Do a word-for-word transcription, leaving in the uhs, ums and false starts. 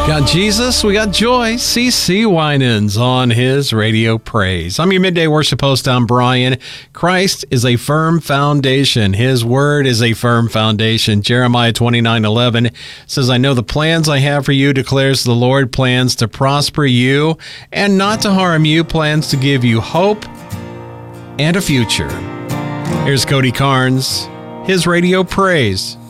Got Jesus, we got joy. C C Winans on his Radio Praise. I'm your midday worship host, I'm Brian. Christ is a firm foundation. His word is a firm foundation. Jeremiah twenty-nine eleven says, I know the plans I have for you, declares the Lord, plans to prosper you and not to harm you, plans to give you hope and a future. Here's Cody Carnes, his Radio Praise.